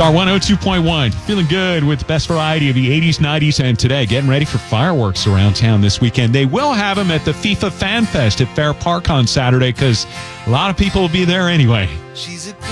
Star 102.1. Feeling good with the best variety of the 80s, 90s, and today. Getting ready for fireworks around town this weekend. They will have them at the FIFA Fan Fest at Fair Park on Saturday because a lot of people will be there anyway.